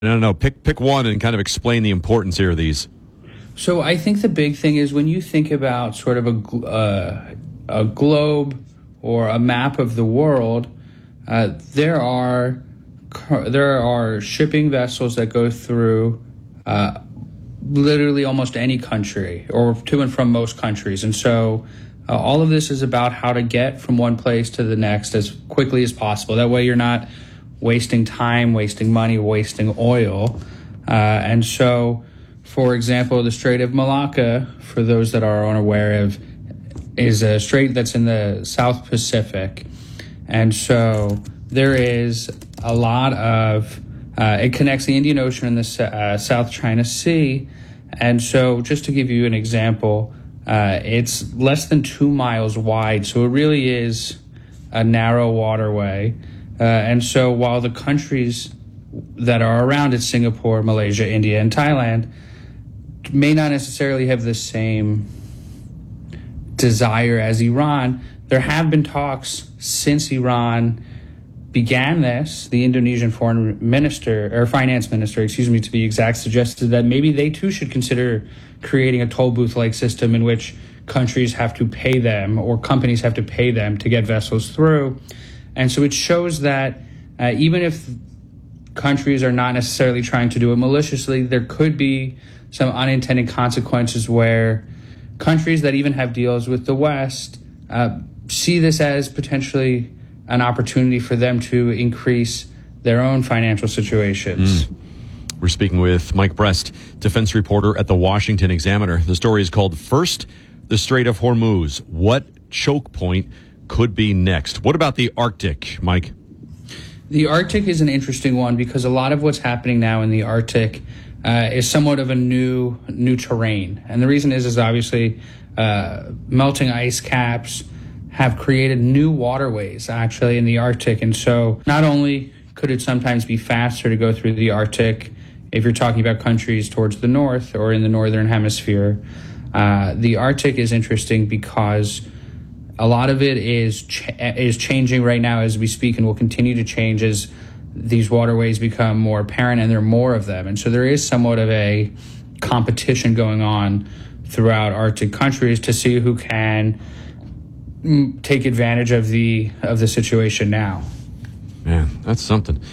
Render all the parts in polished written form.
No. Pick one and kind of explain the importance here of these. So I think the big thing is when you think about sort of a globe or a map of the world, there are shipping vessels that go through literally almost any country or to and from most countries. And so all of this is about how to get from one place to the next as quickly as possible. That way you're not wasting time, wasting money, wasting oil. And so, for example, the Strait of Malacca, for those that are unaware of, is a strait that's in the South Pacific. And so there is a lot of, it connects the Indian Ocean and the South China Sea. And so just to give you an example, it's less than 2 miles wide. So it really is a narrow waterway. And so while the countries that are around it, Singapore, Malaysia, India, and Thailand, may not necessarily have the same desire as Iran, there have been talks since Iran began this. The Indonesian finance minister, to be exact, suggested that maybe they too should consider creating a toll booth-like system in which countries have to pay them or companies have to pay them to get vessels through. And so it shows that even if countries are not necessarily trying to do it maliciously, there could be some unintended consequences where countries that even have deals with the West see this as potentially an opportunity for them to increase their own financial situations. We're speaking with Mike Brest, defense reporter at the Washington Examiner. The story is called First, the Strait of Hormuz. What choke point could be next? What about the Arctic, Mike? The Arctic is an interesting one because a lot of what's happening now in the Arctic is somewhat of a new terrain. And the reason is obviously melting ice caps have created new waterways actually in the Arctic. And so not only could it sometimes be faster to go through the Arctic if you're talking about countries towards the north or in the northern hemisphere, the Arctic is interesting because a lot of it is changing right now as we speak and will continue to change as these waterways become more apparent and there are more of them. And so there is somewhat of a competition going on throughout Arctic countries to see who can take advantage of the situation now. Man, that's something.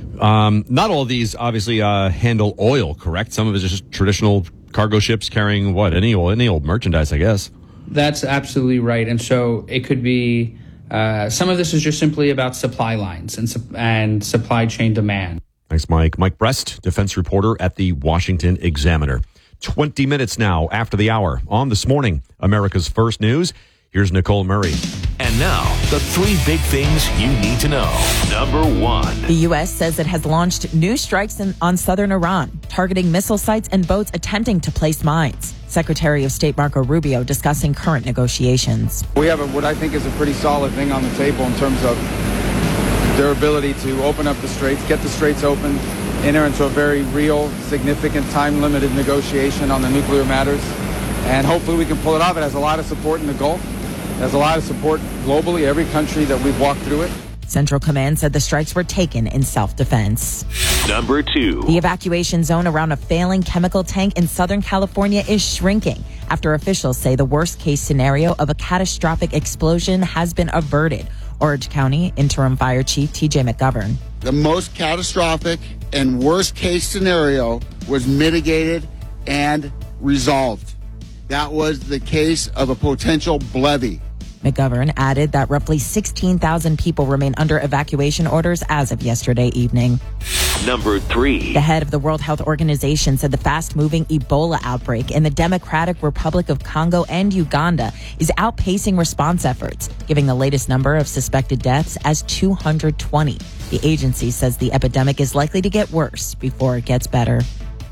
Not all of these obviously handle oil, correct? Some of it is just traditional cargo ships carrying any old merchandise, I guess. That's absolutely right. And so it could be some of this is just simply about supply lines and supply chain demand. Thanks, Mike. Mike Brest, defense reporter at the Washington Examiner. 20 minutes now after the hour on This Morning, America's First News. Here's Nicole Murray. And now, the 3 big things you need to know. Number 1. The U.S. says it has launched new strikes on southern Iran, targeting missile sites and boats attempting to place mines. Secretary of State Marco Rubio discussing current negotiations. We have what I think is a pretty solid thing on the table in terms of their ability to open up the straits, get the straits open, enter into a very real, significant, time-limited negotiation on the nuclear matters. And hopefully we can pull it off. It has a lot of support in the Gulf. It has a lot of support globally, every country that we've walked through it. Central Command said the strikes were taken in self-defense. Number 2. The evacuation zone around a failing chemical tank in Southern California is shrinking after officials say the worst-case scenario of a catastrophic explosion has been averted. Orange County Interim Fire Chief T.J. McGovern. The most catastrophic and worst-case scenario was mitigated and resolved. That was the case of a potential levee. McGovern added that roughly 16,000 people remain under evacuation orders as of yesterday evening. Number 3. The head of the World Health Organization said the fast-moving Ebola outbreak in the Democratic Republic of Congo and Uganda is outpacing response efforts, giving the latest number of suspected deaths as 220. The agency says the epidemic is likely to get worse before it gets better.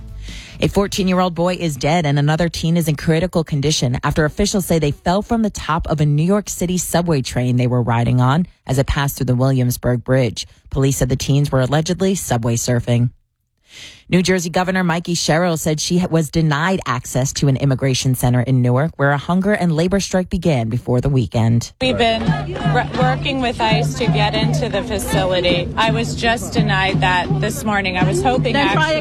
A 14-year-old boy is dead and another teen is in critical condition after officials say they fell from the top of a New York City subway train they were riding on as it passed through the Williamsburg Bridge. Police said the teens were allegedly subway surfing. New Jersey Governor Mikey Sherrill said she was denied access to an immigration center in Newark, where a hunger and labor strike began before the weekend. We've been working with ICE to get into the facility. I was just denied that this morning. I was hoping actually